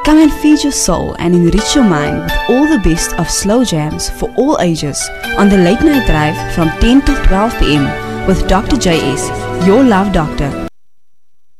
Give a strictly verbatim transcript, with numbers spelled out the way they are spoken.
Come and feed your soul and enrich your mind with all the best of slow jams for all ages on the Late Night Drive from ten till twelve p m with Doctor J S, your love doctor.